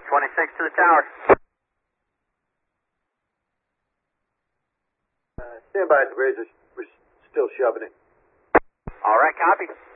26 to the tower. Stand by at the bridge. We're still shoving it. All right, copy.